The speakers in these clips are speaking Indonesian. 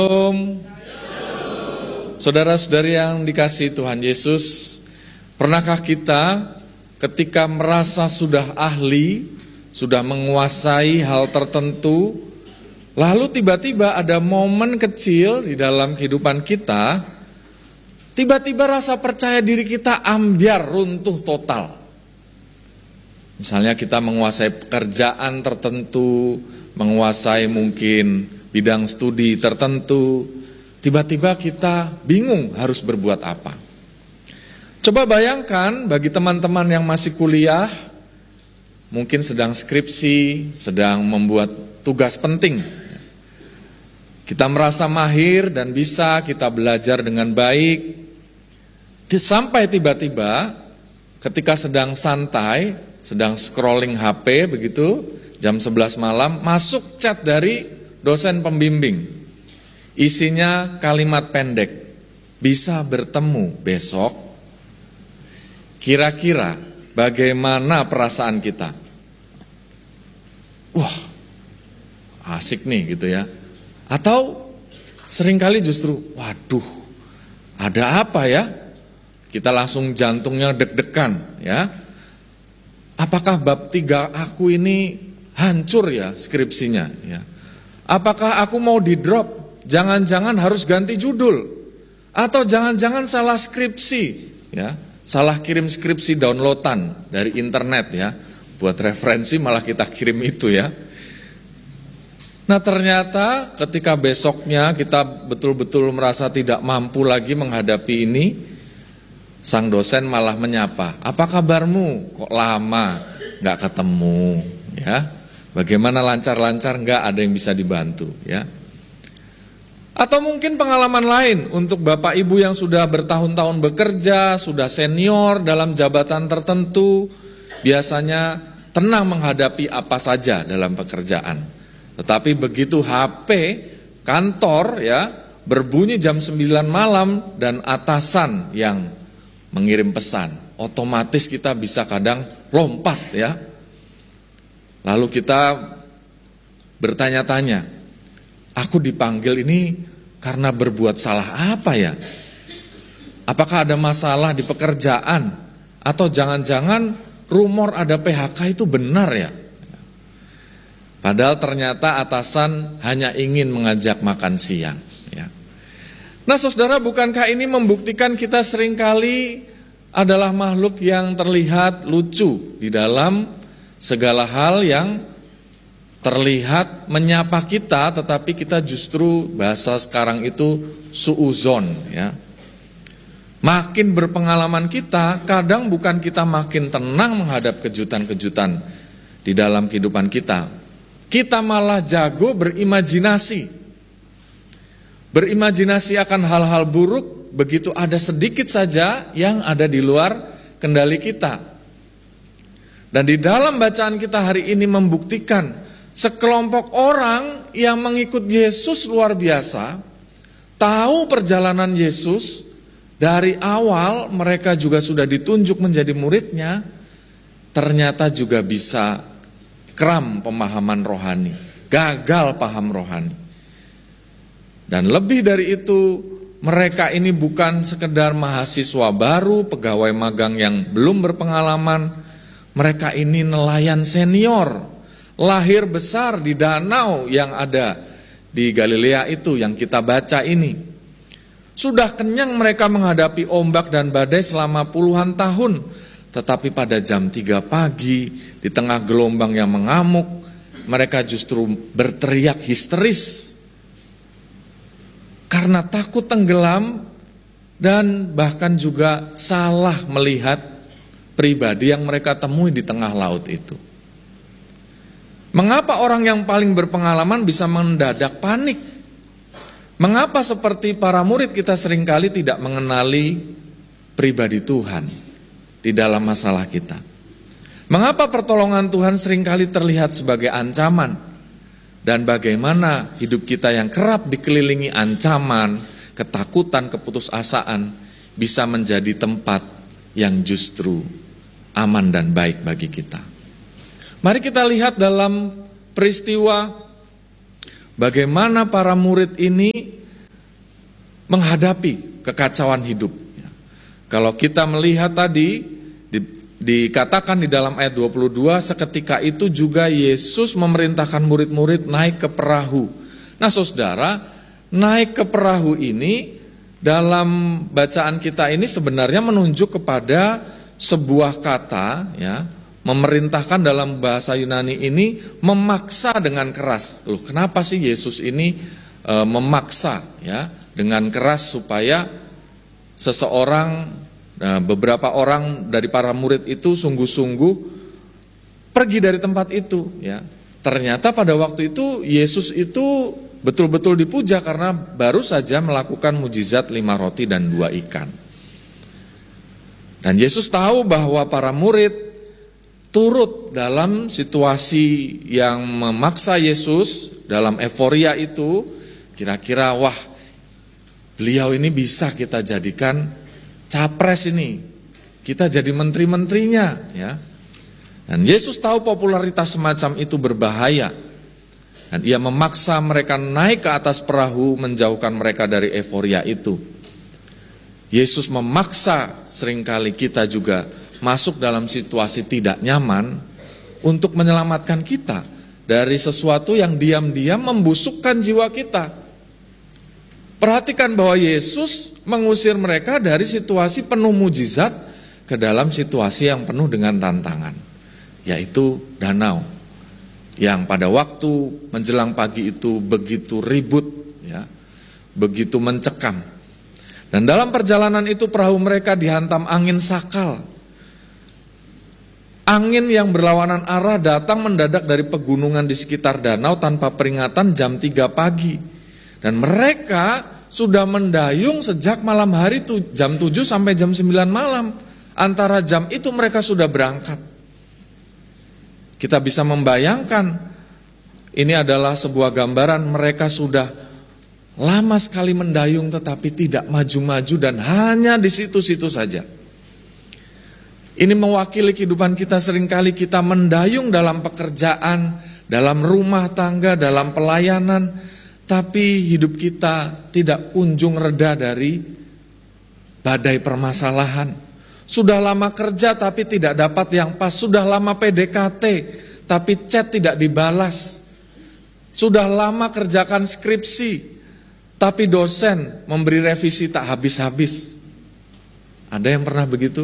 Shalom. Saudara-saudari yang dikasihi Tuhan Yesus, pernahkah kita ketika merasa sudah ahli, sudah menguasai hal tertentu, lalu tiba-tiba ada momen kecil di dalam kehidupan kita, tiba-tiba rasa percaya diri kita ambyar, runtuh total. Misalnya kita menguasai pekerjaan tertentu, menguasai mungkin bidang studi tertentu, tiba-tiba kita bingung harus berbuat apa. Coba bayangkan bagi teman-teman yang masih kuliah, mungkin sedang skripsi, sedang membuat tugas penting. Kita merasa mahir dan bisa kita belajar dengan baik, sampai tiba-tiba ketika sedang santai, sedang scrolling HP begitu, jam 11 malam, masuk chat dari dosen pembimbing. Isinya kalimat pendek, bisa bertemu besok. Kira-kira bagaimana perasaan kita? Wah, asik nih gitu ya. Atau seringkali justru, waduh, ada apa ya? Kita langsung jantungnya deg-degan ya. Apakah bab 3 aku ini hancur ya skripsinya ya? Apakah aku mau di drop? Jangan-jangan harus ganti judul. Atau jangan-jangan salah skripsi ya. Salah kirim skripsi downloadan dari internet ya. Buat referensi malah kita kirim itu ya. Nah ternyata ketika besoknya kita betul-betul merasa tidak mampu lagi menghadapi ini, sang dosen malah menyapa, apa kabarmu? Kok lama gak ketemu ya? Bagaimana lancar-lancar gak ada yang bisa dibantu ya? Atau mungkin pengalaman lain untuk Bapak Ibu yang sudah bertahun-tahun bekerja, sudah senior dalam jabatan tertentu, biasanya tenang menghadapi apa saja dalam pekerjaan. Tetapi begitu HP kantor ya berbunyi jam 9 malam dan atasan yang mengirim pesan, otomatis kita bisa kadang lompat ya. Lalu kita bertanya-tanya, aku dipanggil ini karena berbuat salah apa ya? Apakah ada masalah di pekerjaan? Atau jangan-jangan rumor ada PHK itu benar ya? Padahal ternyata atasan hanya ingin mengajak makan siang ya. Nah saudara, bukankah ini membuktikan kita seringkali adalah makhluk yang terlihat lucu di dalam segala hal yang terlihat menyapa kita, tetapi kita justru bahasa sekarang itu suuzon ya. Makin berpengalaman kita, kadang bukan kita makin tenang menghadap kejutan-kejutan di dalam kehidupan kita. Kita malah jago berimajinasi. Berimajinasi akan hal-hal buruk, begitu ada sedikit saja yang ada di luar kendali kita. Dan di dalam bacaan kita hari ini membuktikan sekelompok orang yang mengikut Yesus luar biasa, tahu perjalanan Yesus, dari awal mereka juga sudah ditunjuk menjadi muridnya, ternyata juga bisa kram pemahaman rohani, gagal paham rohani. Dan lebih dari itu, mereka ini bukan sekedar mahasiswa baru, pegawai magang yang belum berpengalaman. Mereka ini nelayan senior, lahir besar di danau yang ada di Galilea itu yang kita baca ini. Sudah kenyang mereka menghadapi ombak dan badai selama puluhan tahun. Tetapi pada jam 3 pagi, di tengah gelombang yang mengamuk, mereka justru berteriak histeris. Karena takut tenggelam dan bahkan juga salah melihat pribadi yang mereka temui di tengah laut itu. Mengapa orang yang paling berpengalaman bisa mendadak panik? Mengapa seperti para murid kita seringkali tidak mengenali pribadi Tuhan di dalam masalah kita? Mengapa pertolongan Tuhan seringkali terlihat sebagai ancaman? Dan bagaimana hidup kita yang kerap dikelilingi ancaman, ketakutan, keputusasaan bisa menjadi tempat yang justru aman dan baik bagi kita. Mari kita lihat dalam peristiwa bagaimana para murid ini menghadapi kekacauan hidup. Kalau kita melihat tadi, dikatakan di dalam ayat 22, seketika itu juga Yesus memerintahkan murid-murid naik ke perahu. Nah saudara, naik ke perahu ini dalam bacaan kita ini sebenarnya menunjuk kepada sebuah kata, ya, memerintahkan dalam bahasa Yunani ini memaksa dengan keras. Loh, kenapa sih Yesus ini memaksa, ya, dengan keras supaya seseorang, beberapa orang dari para murid itu sungguh-sungguh pergi dari tempat itu, ya. Ternyata pada waktu itu Yesus itu betul-betul dipuja karena baru saja melakukan mujizat 5 roti dan 2 ikan. Dan Yesus tahu bahwa para murid turut dalam situasi yang memaksa Yesus dalam euforia itu. Kira-kira wah, beliau ini bisa kita jadikan capres ini, kita jadi menteri-menterinya, ya. Dan Yesus tahu popularitas semacam itu berbahaya, dan ia memaksa mereka naik ke atas perahu menjauhkan mereka dari euforia itu. Yesus memaksa seringkali kita juga masuk dalam situasi tidak nyaman untuk menyelamatkan kita dari sesuatu yang diam-diam membusukkan jiwa kita. Perhatikan bahwa Yesus mengusir mereka dari situasi penuh mujizat ke dalam situasi yang penuh dengan tantangan, yaitu danau yang pada waktu menjelang pagi itu begitu ribut, ya, begitu mencekam. Dan dalam perjalanan itu perahu mereka dihantam angin sakal. Angin yang berlawanan arah datang mendadak dari pegunungan di sekitar danau tanpa peringatan jam 3 pagi. Dan mereka sudah mendayung sejak malam hari jam 7 sampai jam 9 malam. Antara jam itu mereka sudah berangkat. Kita bisa membayangkan, ini adalah sebuah gambaran mereka sudah lama sekali mendayung tetapi tidak maju-maju dan hanya di situ-situ saja. Ini mewakili kehidupan kita, seringkali kita mendayung dalam pekerjaan, dalam rumah tangga, dalam pelayanan, tapi hidup kita tidak kunjung reda dari badai permasalahan. Sudah lama kerja tapi tidak dapat yang pas. Sudah lama PDKT tapi chat tidak dibalas. Sudah lama kerjakan skripsi tapi dosen memberi revisi tak habis-habis. Ada yang pernah begitu?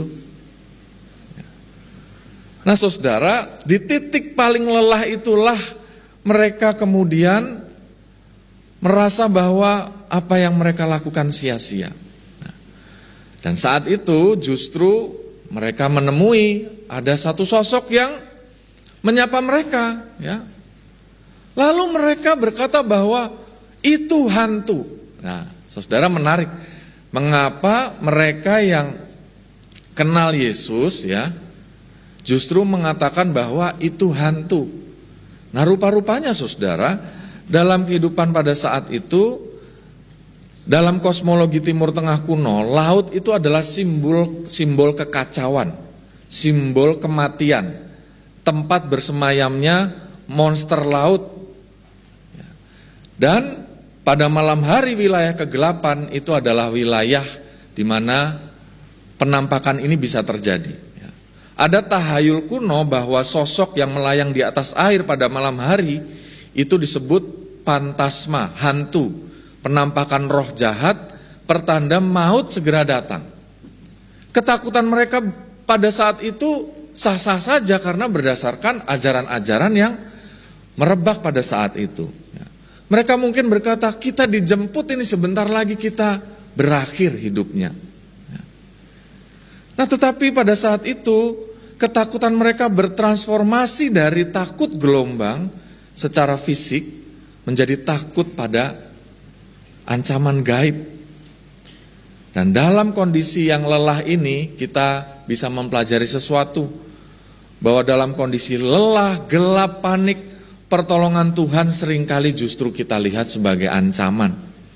Nah saudara, di titik paling lelah itulah mereka kemudian merasa bahwa apa yang mereka lakukan sia-sia. Dan saat itu justru mereka menemui ada satu sosok yang menyapa mereka, ya. Lalu mereka berkata bahwa itu hantu. Nah, saudara, menarik. Mengapa mereka yang kenal Yesus, ya, justru mengatakan bahwa itu hantu. Nah, rupa-rupanya saudara, dalam kehidupan pada saat itu, dalam kosmologi Timur Tengah kuno, laut itu adalah simbol kekacauan, simbol kematian, tempat bersemayamnya monster laut. Dan pada malam hari wilayah kegelapan itu adalah wilayah di mana penampakan ini bisa terjadi. Ada tahayul kuno bahwa sosok yang melayang di atas air pada malam hari itu disebut pantasma, hantu, penampakan roh jahat, pertanda maut segera datang. Ketakutan mereka pada saat itu sah-sah saja karena berdasarkan ajaran-ajaran yang merebak pada saat itu. Mereka mungkin berkata, kita dijemput ini sebentar lagi kita berakhir hidupnya. Nah tetapi pada saat itu ketakutan mereka bertransformasi dari takut gelombang secara fisik menjadi takut pada ancaman gaib. Dan dalam kondisi yang lelah ini kita bisa mempelajari sesuatu. Bahwa dalam kondisi lelah, gelap, panik, pertolongan Tuhan seringkali justru kita lihat sebagai ancaman.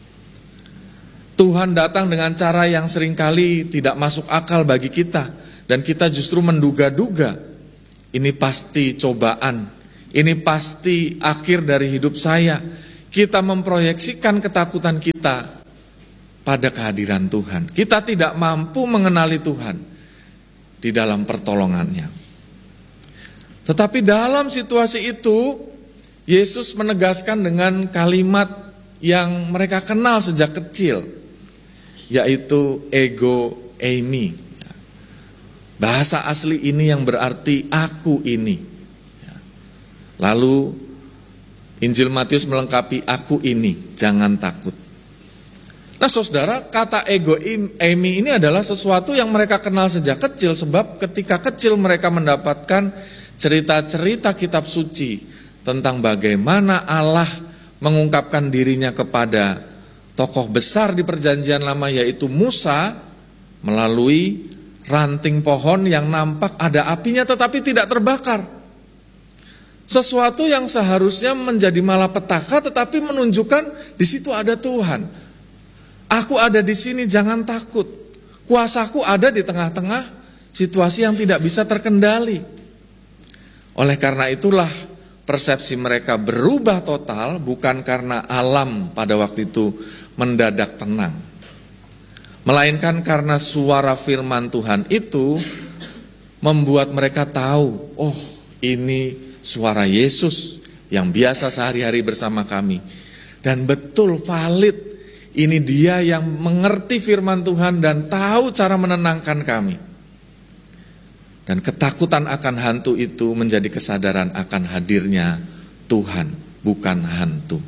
Tuhan datang dengan cara yang seringkali tidak masuk akal bagi kita. Dan kita justru menduga-duga, ini pasti cobaan. Ini pasti akhir dari hidup saya. Kita memproyeksikan ketakutan kita pada kehadiran Tuhan. Kita tidak mampu mengenali Tuhan di dalam pertolongannya. Tetapi dalam situasi itu, Yesus menegaskan dengan kalimat yang mereka kenal sejak kecil, yaitu ego eimi. Bahasa asli ini yang berarti aku ini. Lalu Injil Matius melengkapi aku ini, jangan takut. Nah saudara, kata ego eimi ini adalah sesuatu yang mereka kenal sejak kecil, sebab ketika kecil mereka mendapatkan cerita-cerita kitab suci tentang bagaimana Allah mengungkapkan dirinya kepada tokoh besar di perjanjian lama, yaitu Musa, melalui ranting pohon yang nampak ada apinya tetapi tidak terbakar. Sesuatu yang seharusnya menjadi malapetaka tetapi menunjukkan di situ ada Tuhan. Aku ada di sini, jangan takut. Kuasaku ada di tengah-tengah situasi yang tidak bisa terkendali. Oleh karena itulah persepsi mereka berubah total, bukan karena alam pada waktu itu mendadak tenang, melainkan karena suara firman Tuhan itu membuat mereka tahu, oh ini suara Yesus yang biasa sehari-hari bersama kami. Dan betul valid, ini dia yang mengerti firman Tuhan dan tahu cara menenangkan kami. Dan ketakutan akan hantu itu menjadi kesadaran akan hadirnya Tuhan, bukan hantu.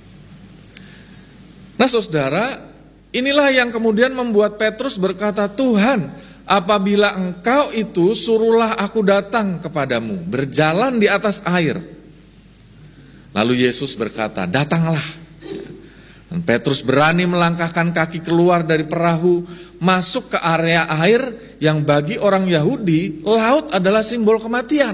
Nah saudara, inilah yang kemudian membuat Petrus berkata, Tuhan, apabila engkau itu, suruhlah aku datang kepadamu, berjalan di atas air. Lalu Yesus berkata, datanglah. Dan Petrus berani melangkahkan kaki keluar dari perahu, masuk ke area air yang bagi orang Yahudi, laut adalah simbol kematian.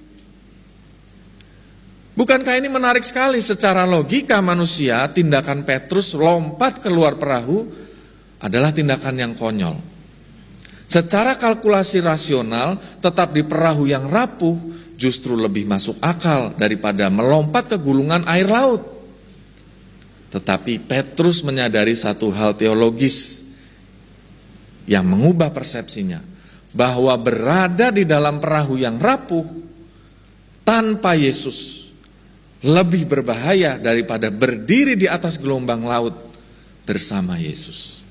Bukankah ini menarik sekali? Secara logika manusia, tindakan Petrus lompat keluar perahu adalah tindakan yang konyol. Secara kalkulasi rasional, tetap di perahu yang rapuh justru lebih masuk akal daripada melompat ke gulungan air laut. Tetapi Petrus menyadari satu hal teologis yang mengubah persepsinya, bahwa berada di dalam perahu yang rapuh tanpa Yesus lebih berbahaya daripada berdiri di atas gelombang laut bersama Yesus.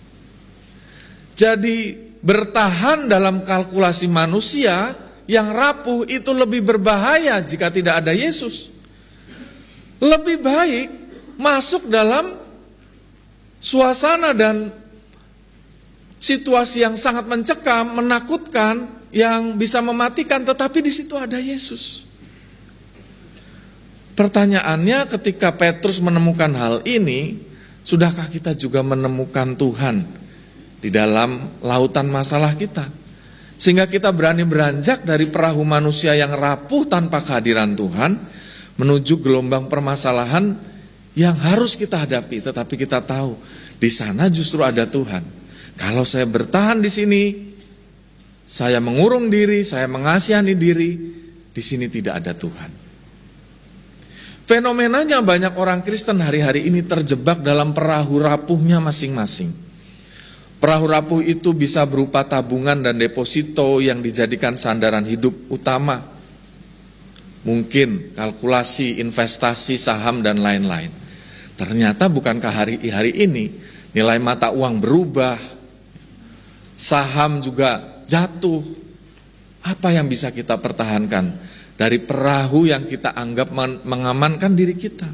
Jadi bertahan dalam kalkulasi manusia yang rapuh itu lebih berbahaya jika tidak ada Yesus. Lebih baik masuk dalam suasana dan situasi yang sangat mencekam, menakutkan, yang bisa mematikan, tetapi di situ ada Yesus. Pertanyaannya, ketika Petrus menemukan hal ini, sudahkah kita juga menemukan Tuhan di dalam lautan masalah kita? Sehingga kita berani beranjak dari perahu manusia yang rapuh tanpa kehadiran Tuhan menuju gelombang permasalahan yang harus kita hadapi, tetapi kita tahu di sana justru ada Tuhan. Kalau saya bertahan di sini, saya mengurung diri, saya mengasihani diri, di sini tidak ada Tuhan. Fenomenanya banyak orang Kristen hari-hari ini terjebak dalam perahu rapuhnya masing-masing. Perahu rapuh itu bisa berupa tabungan dan deposito yang dijadikan sandaran hidup utama. Mungkin kalkulasi, investasi, saham, dan lain-lain. Ternyata bukankah hari ini nilai mata uang berubah, saham juga jatuh. Apa yang bisa kita pertahankan dari perahu yang kita anggap mengamankan diri kita?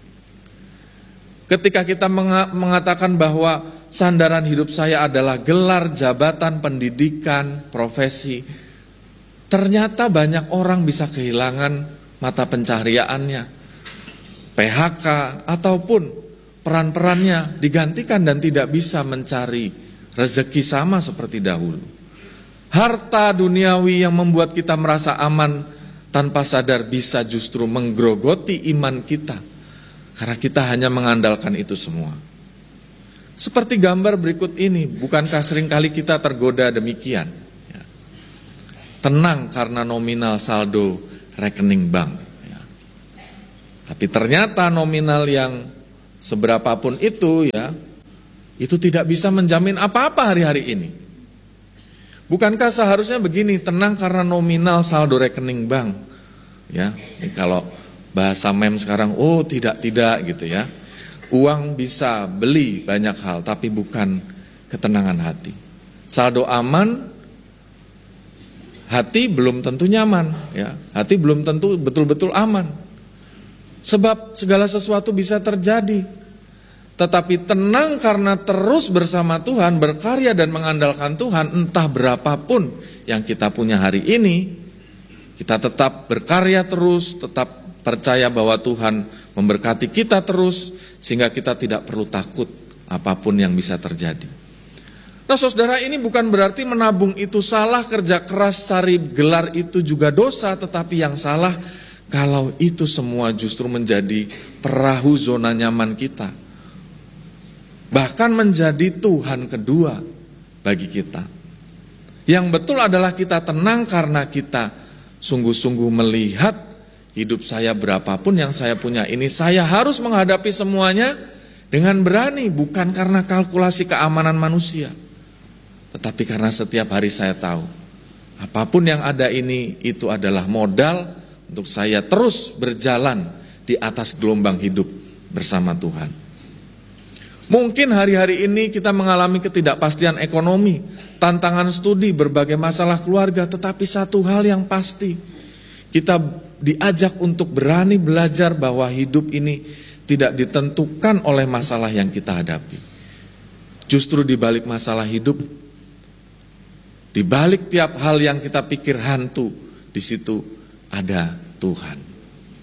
Ketika kita mengatakan bahwa sandaran hidup saya adalah gelar, jabatan, pendidikan, profesi, ternyata banyak orang bisa kehilangan mata pencahariaannya, PHK, ataupun peran-perannya digantikan dan tidak bisa mencari rezeki sama seperti dahulu. Harta duniawi yang membuat kita merasa aman tanpa sadar bisa justru menggerogoti iman kita, karena kita hanya mengandalkan itu semua. Seperti gambar berikut ini, bukankah seringkali kita tergoda demikian? Tenang karena nominal saldo rekening bank. Tapi ternyata nominal yang seberapapun itu itu tidak bisa menjamin apa-apa hari-hari ini. Bukankah seharusnya begini, tenang karena nominal saldo rekening bank. Ya, ini kalau bahasa meme sekarang, oh tidak gitu ya. Uang bisa beli banyak hal, tapi bukan ketenangan hati. Saldo aman, hati belum tentu nyaman, ya. Hati belum tentu betul-betul aman. Sebab segala sesuatu bisa terjadi. Tetapi tenang karena terus bersama Tuhan, berkarya dan mengandalkan Tuhan, entah berapapun yang kita punya hari ini, kita tetap berkarya terus, tetap percaya bahwa Tuhan memberkati kita terus, sehingga kita tidak perlu takut apapun yang bisa terjadi. Nah saudara, ini bukan berarti menabung itu salah, kerja keras cari gelar itu juga dosa, tetapi yang salah kalau itu semua justru menjadi perahu zona nyaman kita. Bahkan menjadi Tuhan kedua bagi kita. Yang betul adalah kita tenang karena kita sungguh-sungguh melihat hidup saya berapapun yang saya punya ini, saya harus menghadapi semuanya dengan berani, bukan karena kalkulasi keamanan manusia. Tetapi karena setiap hari saya tahu, apapun yang ada ini, itu adalah modal untuk saya terus berjalan di atas gelombang hidup bersama Tuhan. Mungkin hari-hari ini kita mengalami ketidakpastian ekonomi, tantangan studi, berbagai masalah keluarga, tetapi satu hal yang pasti, kita diajak untuk berani belajar bahwa hidup ini tidak ditentukan oleh masalah yang kita hadapi. Justru di balik masalah hidup, di balik tiap hal yang kita pikir hantu, di situ ada Tuhan.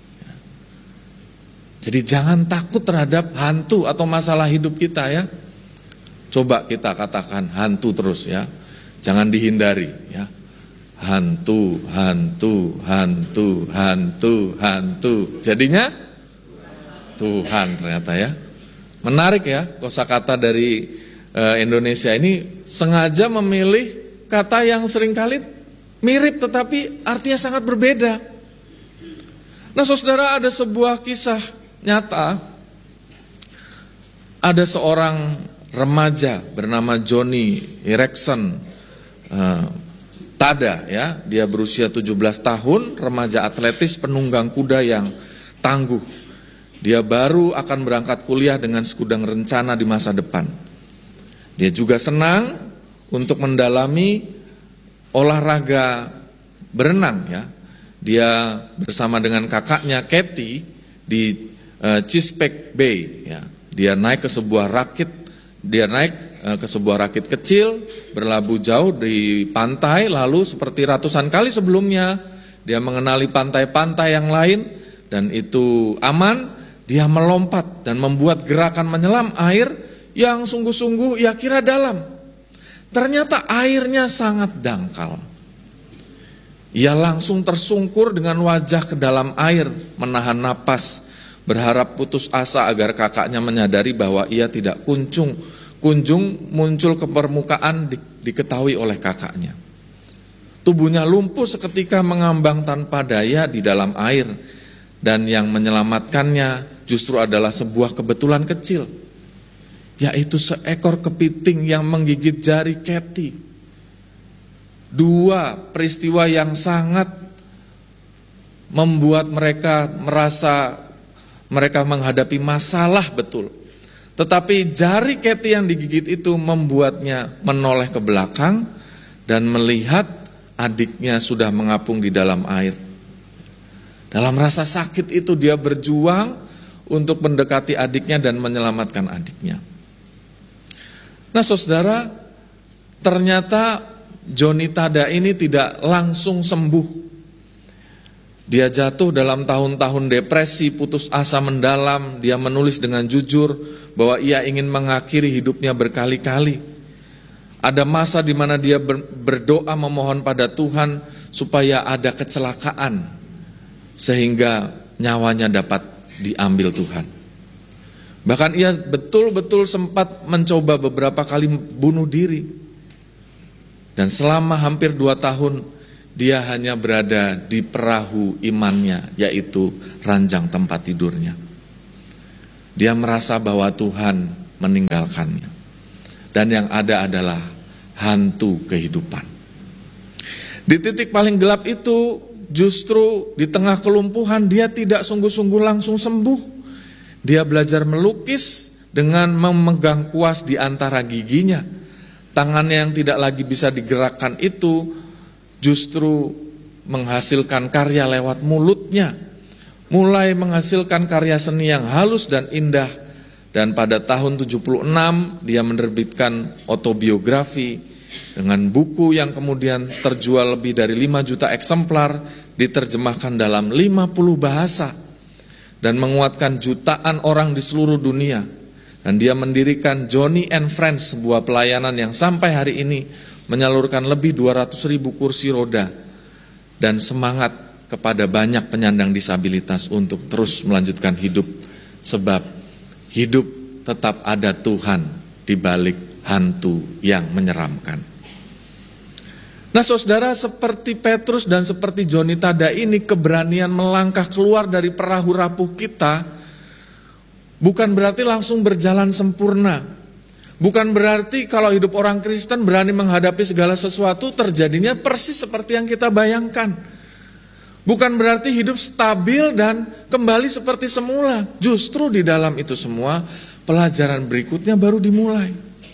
Jadi jangan takut terhadap hantu atau masalah hidup kita ya. Coba kita katakan hantu terus ya. Jangan dihindari ya. Hantu, hantu, hantu, hantu, hantu. Jadinya Tuhan ternyata ya. Menarik ya, kosakata dari Indonesia ini sengaja memilih kata yang seringkali mirip tetapi artinya sangat berbeda. Nah saudara, ada sebuah kisah nyata, ada seorang remaja bernama Johnny Erickson Tada ya, dia berusia 17 tahun, remaja atletis penunggang kuda yang tangguh. Dia baru akan berangkat kuliah dengan segudang rencana di masa depan. Dia juga senang untuk mendalami olahraga berenang ya. Dia bersama dengan kakaknya Kathy di Chesapeake Bay ya. Dia naik ke sebuah rakit kecil, berlabuh jauh di pantai, lalu seperti ratusan kali sebelumnya dia mengenali pantai-pantai yang lain dan itu aman, dia melompat dan membuat gerakan menyelam air yang sungguh-sungguh ia kira dalam. Ternyata airnya sangat dangkal. Ia langsung tersungkur dengan wajah ke dalam air, menahan napas, berharap putus asa agar kakaknya menyadari bahwa ia tidak kunjung muncul ke permukaan diketahui oleh kakaknya. Tubuhnya lumpuh seketika mengambang tanpa daya di dalam air, dan yang menyelamatkannya justru adalah sebuah kebetulan kecil, yaitu seekor kepiting yang menggigit jari Kathy. Dua peristiwa yang sangat membuat mereka merasa mereka menghadapi masalah betul. Tetapi jari Kathy yang digigit itu membuatnya menoleh ke belakang dan melihat adiknya sudah mengapung di dalam air. Dalam rasa sakit itu dia berjuang untuk mendekati adiknya dan menyelamatkan adiknya. Nah saudara, ternyata Johnny Tada ini tidak langsung sembuh. Dia jatuh dalam tahun-tahun depresi, putus asa mendalam. Dia menulis dengan jujur bahwa ia ingin mengakhiri hidupnya berkali-kali. Ada masa di mana dia berdoa memohon pada Tuhan supaya ada kecelakaan sehingga nyawanya dapat diambil Tuhan. Bahkan ia betul-betul sempat mencoba beberapa kali bunuh diri. Dan selama hampir 2 tahun dia hanya berada di perahu imannya, yaitu ranjang tempat tidurnya. Dia merasa bahwa Tuhan meninggalkannya. dan yang ada adalah hantu kehidupan. Di titik paling gelap itu, justru di tengah kelumpuhan dia tidak sungguh-sungguh langsung sembuh. Dia belajar melukis dengan memegang kuas di antara giginya. Tangannya yang tidak lagi bisa digerakkan itu justru menghasilkan karya lewat mulutnya. Mulai menghasilkan karya seni yang halus dan indah. Dan pada tahun 76 dia menerbitkan autobiografi dengan buku yang kemudian terjual lebih dari 5 juta eksemplar, diterjemahkan dalam 50 bahasa dan menguatkan jutaan orang di seluruh dunia. Dan dia mendirikan Johnny and Friends, sebuah pelayanan yang sampai hari ini menyalurkan lebih 200.000 kursi roda dan semangat kepada banyak penyandang disabilitas untuk terus melanjutkan hidup, sebab hidup tetap ada Tuhan di balik hantu yang menyeramkan. Nah saudara, seperti Petrus dan seperti Johnny Tada ini, keberanian melangkah keluar dari perahu rapuh kita bukan berarti langsung berjalan sempurna. Bukan berarti kalau hidup orang Kristen berani menghadapi segala sesuatu terjadinya persis seperti yang kita bayangkan. Bukan berarti hidup stabil dan kembali seperti semula. Justru di dalam itu semua, pelajaran berikutnya baru dimulai.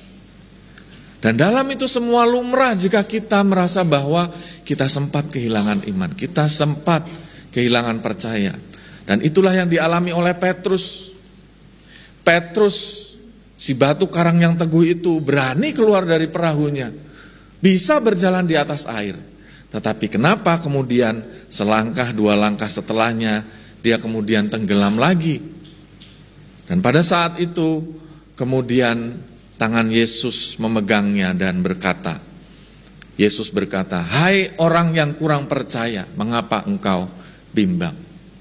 Dan dalam itu semua lumrah jika kita merasa bahwa kita sempat kehilangan iman, kita sempat kehilangan percaya. Dan itulah yang dialami oleh Petrus. Petrus, si batu karang yang teguh itu, berani keluar dari perahunya, bisa berjalan di atas air. Tetapi kenapa kemudian selangkah dua langkah setelahnya dia kemudian tenggelam lagi? Dan pada saat itu kemudian tangan Yesus memegangnya dan berkata, Yesus berkata, "Hai orang yang kurang percaya, mengapa engkau bimbang?"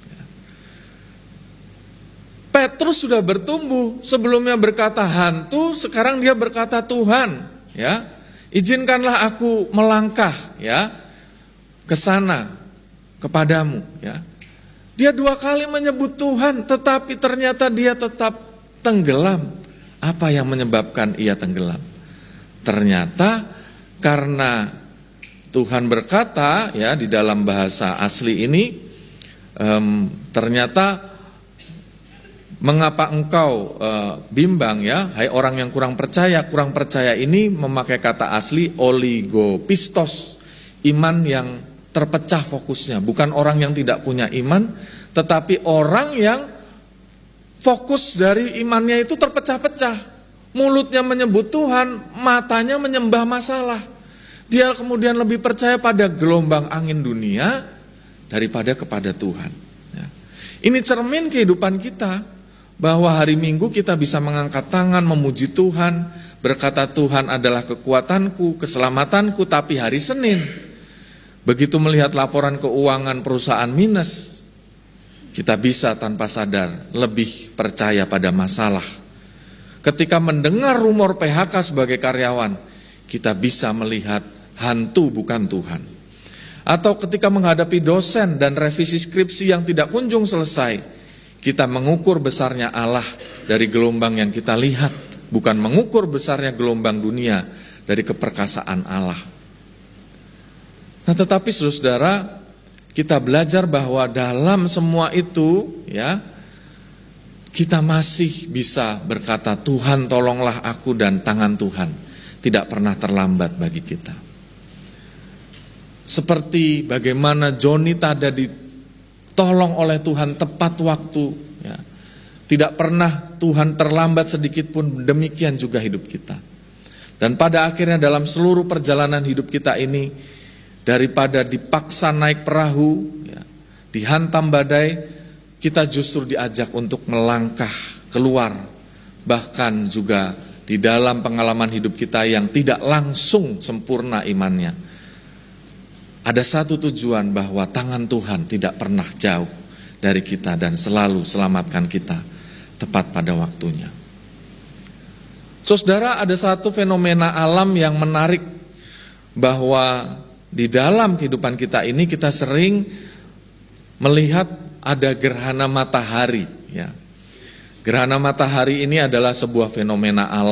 Petrus sudah bertumbuh, sebelumnya berkata hantu, sekarang dia berkata Tuhan, ya. Izinkanlah aku melangkah, ya, ke sana kepadamu, ya. Dia 2 kali menyebut Tuhan, tetapi ternyata dia tetap tenggelam. Apa yang menyebabkan ia tenggelam? Ternyata karena Tuhan berkata, ya, di dalam bahasa asli ini, ternyata mengapa engkau bimbang, ya, hai orang yang kurang percaya. Kurang percaya ini memakai kata asli oligopistos, iman yang terpecah fokusnya. Bukan orang yang tidak punya iman, tetapi orang yang fokus dari imannya itu terpecah-pecah. Mulutnya menyebut Tuhan, matanya menyembah masalah. Dia kemudian lebih percaya pada gelombang angin dunia daripada kepada Tuhan. Ini cermin kehidupan kita, bahwa hari Minggu kita bisa mengangkat tangan memuji Tuhan, berkata Tuhan adalah kekuatanku, keselamatanku, tapi hari Senin begitu melihat laporan keuangan perusahaan minus, kita bisa tanpa sadar lebih percaya pada masalah. Ketika mendengar rumor PHK sebagai karyawan, kita bisa melihat hantu bukan Tuhan. Atau ketika menghadapi dosen dan revisi skripsi yang tidak kunjung selesai, kita mengukur besarnya Allah dari gelombang yang kita lihat, bukan mengukur besarnya gelombang dunia dari keperkasaan Allah. Nah, tetapi saudara, kita belajar bahwa dalam semua itu, ya, kita masih bisa berkata, Tuhan tolonglah aku, dan tangan Tuhan tidak pernah terlambat bagi kita. Seperti bagaimana Johnny Tada ditolong oleh Tuhan tepat waktu, ya. Tidak pernah Tuhan terlambat sedikit pun, demikian juga hidup kita. Dan pada akhirnya dalam seluruh perjalanan hidup kita ini, daripada dipaksa naik perahu, ya, dihantam badai, kita justru diajak untuk melangkah keluar. Bahkan juga di dalam pengalaman hidup kita yang tidak langsung sempurna imannya, ada satu tujuan, bahwa tangan Tuhan tidak pernah jauh dari kita dan selalu selamatkan kita tepat pada waktunya. Saudara, ada satu fenomena alam yang menarik, bahwa di dalam kehidupan kita ini kita sering melihat ada gerhana matahari, ya. Gerhana matahari ini adalah sebuah fenomena alam